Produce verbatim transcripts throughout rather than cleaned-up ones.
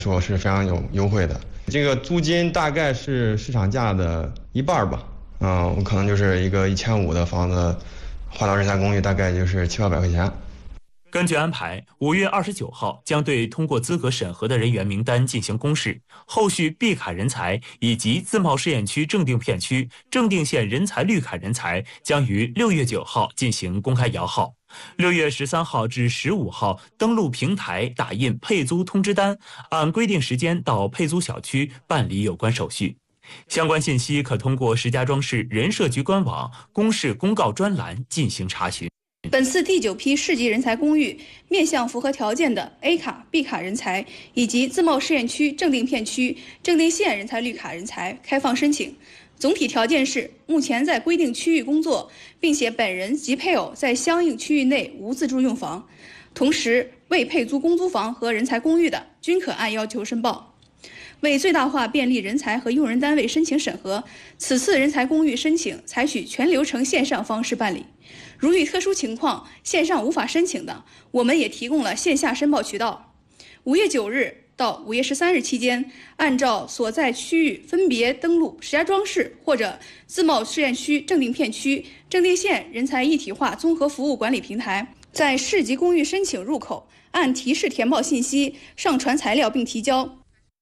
说是非常有优惠的。这个租金大概是市场价的一半吧。嗯，我可能就是一个一千五的房子，换到人才公寓大概就是七八百块钱。 根据安排，五月二十九号将对通过资格审核的人员名单进行公示，后续 B 卡人才以及自贸试验区正定片区、正定县人才绿卡人才将于六月九号进行公开摇号，六月十三号至十五号登录平台打印配租通知单，按规定时间到配租小区办理有关手续。相关信息可通过石家庄市人社局官网公示公告专栏进行查询。 本次第九批市级人才公寓面向符合条件的 A 卡、B 卡人才以及自贸试验区正定片区、正定县人才绿卡人才开放申请。总体条件是目前在规定区域工作，并且本人及配偶在相应区域内无自住用房，同时未配租公租房和人才公寓的，均可按要求申报。为最大化便利人才和用人单位申请审核，此次人才公寓申请采取全流程线上方式办理。如遇特殊情况线上无法申请的，我们也提供了线下申报渠道。五月九日到五月十三日期间，按照所在区域分别登录石家庄市或者自贸试验区正定片区、正定县人才一体化综合服务管理平台，在市级公寓申请入口按提示填报信息、上传材料并提交。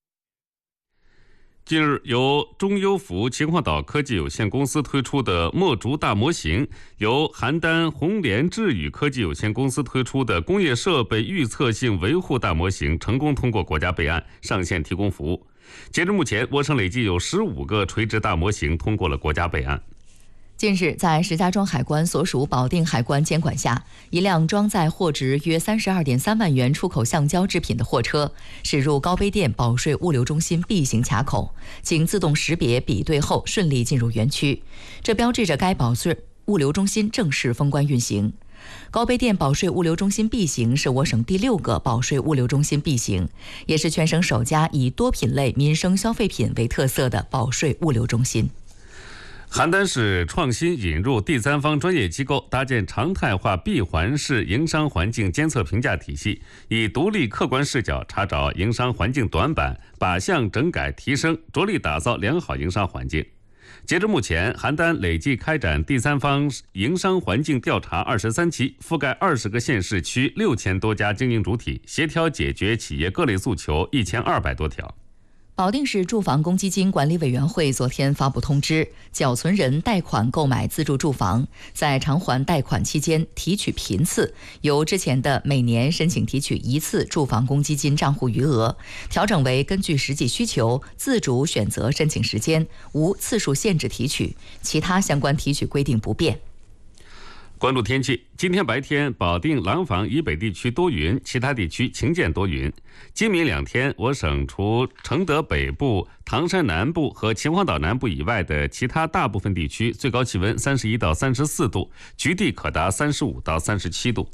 近日，由中优福秦皇岛科技有限公司推出的墨竹大模型，由邯郸红联智宇科技有限公司推出的工业设备预测性维护大模型成功通过国家备案，上线提供服务。截至目前，我省累计有十五个垂直大模型通过了国家备案。 近日，在石家庄海关所属保定海关监管下，一辆装载货值约三十二点三万元出口橡胶制品的货车驶入高碑店保税物流中心 B 型卡口，经自动识别比对后顺利进入园区，这标志着该保税物流中心正式封关运行。高碑店保税物流中心 B 型是我省第六个保税物流中心 B 型，也是全省首家以多品类民生消费品为特色的保税物流中心。 邯郸市创新引入第三方专业机构，搭建常态化闭环式营商环境监测评价体系，以独立客观视角查找营商环境短板，靶向整改提升，着力打造良好营商环境。截至目前，邯郸累计开展第三方营商环境调查二十三期，覆盖二十个县市区六千多家经营主体，协调解决企业各类诉求一千二百多条。 保定市住房公积金管理委员会昨天发布通知，缴存人贷款购买自住住房，在偿还贷款期间提取频次由之前的每年申请提取一次住房公积金账户余额，调整为根据实际需求自主选择申请时间，无次数限制提取，其他相关提取规定不变。 关注天气，今天白天保定廊坊以北地区多云，其他地区晴见多云。今明两天，我省除承德北部、唐山南部和秦皇岛南部以外的其他大部分地区，最高气温三十一到三十四度，局地可达三十五到三十七度。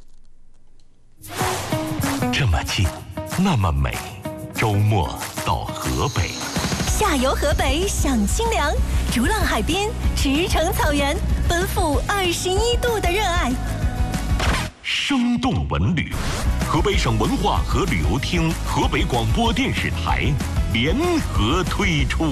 这么近，那么美，周末到河北。 下游河北享清凉，逐浪海滨，驰骋草原，奔赴二十一度的热爱。 生动文旅，河北省文化和旅游厅、河北广播电视台联合推出。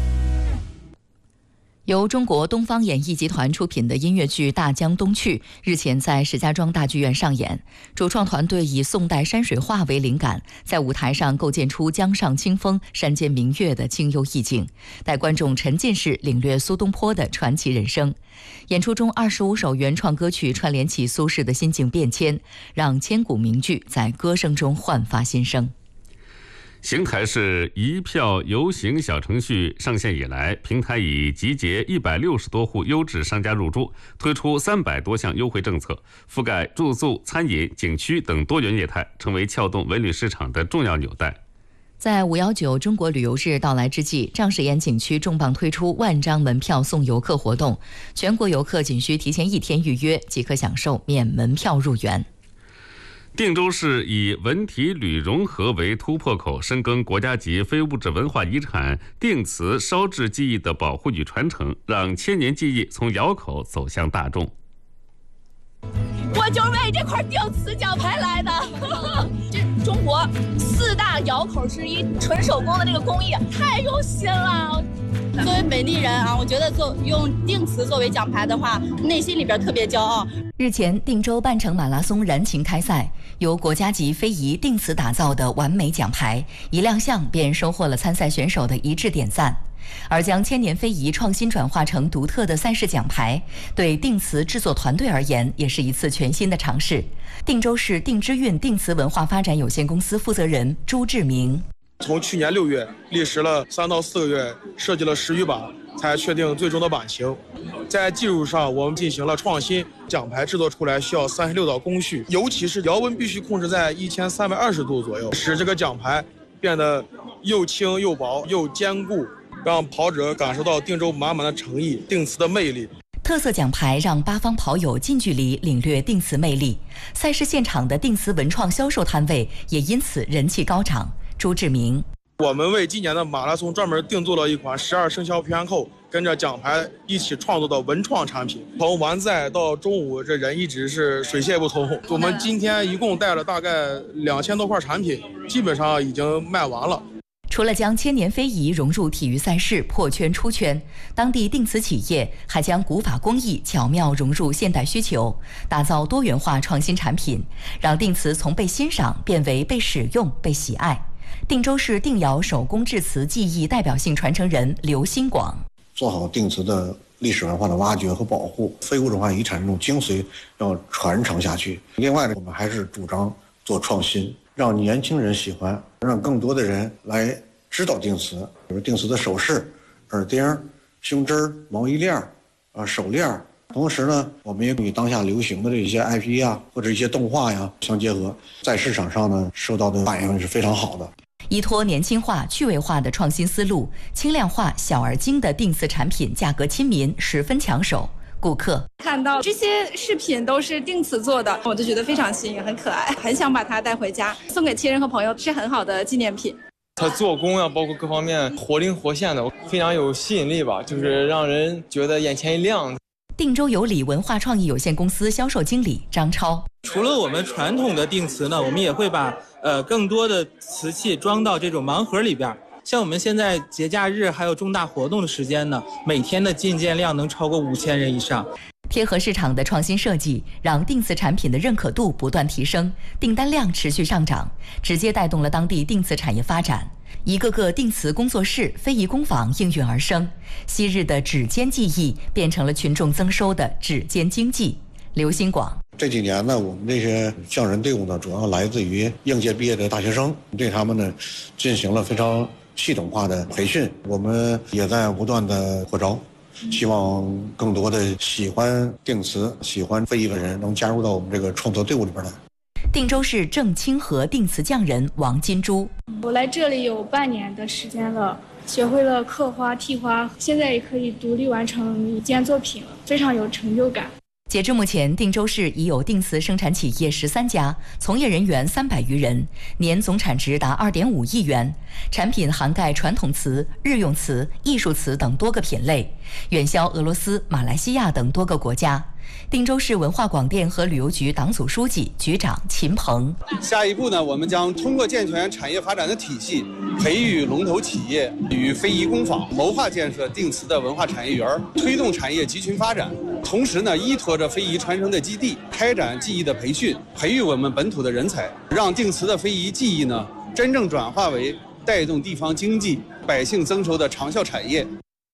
由中国东方演艺集团出品的音乐剧《大江东去》日前在石家庄大剧院上演。主创团队以宋代山水画为灵感，在舞台上构建出江上清风、山间明月的清幽意境，带观众沉浸式领略苏东坡的传奇人生。演出中二十五首原创歌曲串联起苏轼的心境变迁，让千古名句在歌声中焕发新生。 邢台市一票游行小程序上线以来，平台已集结一百六十多户优质商家入驻，推出三百多项优惠政策，覆盖住宿、餐饮、景区等多元业态，成为撬动文旅市场的重要纽带。 在五一九中国旅游日到来之际，丈士岩景区重磅推出万张门票送游客活动，全国游客仅需提前一天预约，即可享受免门票入园。 定州市以文体旅融合为突破口，深耕国家级非物质文化遗产定瓷烧制技艺的保护与传承，让千年技艺从窑口走向大众。 我就是为这块定瓷匠牌来的，这中国四大窑口之一，纯手工的这个工艺太用心了。作为本地人啊，我觉得做用定瓷作为奖牌的话，内心里边特别骄傲。 日前，定州半程马拉松燃情开赛，由国家级非遗定瓷打造的完美奖牌，一亮相便收获了参赛选手的一致点赞。而将千年非遗创新转化成独特的赛事奖牌，对定瓷制作团队而言也是一次全新的尝试。定州市定之韵定瓷文化发展有限公司负责人朱志明。 从去年六月历时了三到四个月，设计了十余版，才确定最终的版型。在技术上，我们进行了创新，奖牌制作出来需要三十六道工序，尤其是窑温必须控制在一千三百二十度左右，使这个奖牌变得又轻又薄又坚固，让跑者感受到定州满满的诚意、定瓷的魅力。 特色奖牌让八方跑友近距离领略定瓷魅力，赛事现场的定瓷文创销售摊位也因此人气高涨。朱志明， 我们为今年的马拉松专门定做了一款十二生肖平安扣，跟着奖牌一起创作的文创产品。从完赛到中午，这人一直是水泄不通。我们今天一共带了大概两千多块产品，基本上已经卖完了。 除了将千年非遗融入体育赛事破圈出圈，当地定瓷企业还将古法工艺巧妙融入现代需求，打造多元化创新产品，让定瓷从被欣赏变为被使用、被喜爱。定州市定窑手工制瓷技艺代表性传承人刘新广， 做好定瓷的历史文化的挖掘和保护，非物质文化遗产这种精髓要传承下去。另外呢，我们还是主张做创新，让年轻人喜欢，让更多的人来知道定瓷，比如定瓷的首饰、耳钉、胸针、毛衣链啊、手链。同时呢，我们也与当下流行的这些 I P 啊，或者一些动画呀相结合，在市场上呢受到的反应是非常好的。 依托年轻化、趣味化的创新思路，轻量化、小而精的定瓷产品价格亲民，十分抢手。顾客看到这些饰品都是定瓷做的，我就觉得非常新颖，很可爱，很想把它带回家送给亲人和朋友，是很好的纪念品。 它做工啊，包括各方面活灵活现的，非常有吸引力吧，就是让人觉得眼前一亮。 定州有礼文化创意有限公司销售经理张超， 除了我们传统的定瓷呢，我们也会把呃更多的瓷器装到这种盲盒里边。像我们现在节假日还有重大活动的时间呢，每天的进件量能超过五千人以上。 贴合市场的创新设计，让定瓷产品的认可度不断提升，订单量持续上涨，直接带动了当地定瓷产业发展。一个个定瓷工作室、非遗工坊应运而生，昔日的指尖技艺变成了群众增收的指尖经济。刘新广， 这几年呢，我们这些匠人队伍呢，主要来自于应届毕业的大学生，对他们呢进行了非常系统化的培训，我们也在不断的扩招，希望更多的喜欢定瓷、喜欢非遗的人能加入到我们这个创作队伍里边来。 定州市正清河定瓷匠人王金珠， 我来这里有半年的时间了，学会了刻花、剔花，现在也可以独立完成一件作品了，非常有成就感。 截至目前，定州市已有定瓷生产企业十三家，从业人员三百余人，年总产值达二点五亿元。产品涵盖传统瓷、日用瓷、艺术瓷等多个品类，远销俄罗斯、马来西亚等多个国家。定州市文化广电和旅游局党组书记、局长秦鹏。 下一步呢，我们将通过健全产业发展的体系，培育龙头企业与非遗工坊，谋划建设定瓷的文化产业园，推动产业集群发展。同时呢，依托着非遗传承的基地，开展技艺的培训，培育我们本土的人才，让定瓷的非遗技艺呢，真正转化为带动地方经济、百姓增收的长效产业。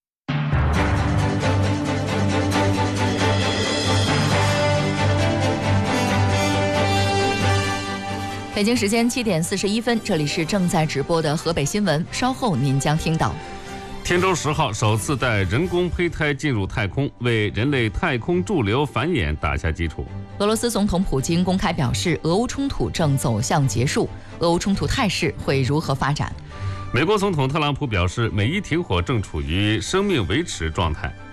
北京时间七点四十一分，这里是正在直播的河北新闻，稍后您将听到。 天舟十号首次带人工胚胎进入太空，为人类太空驻留繁衍打下基础。 俄罗斯总统普京公开表示，俄乌冲突正走向结束，俄乌冲突态势会如何发展？ 美国总统特朗普表示，美伊停火正处于生命维持状态。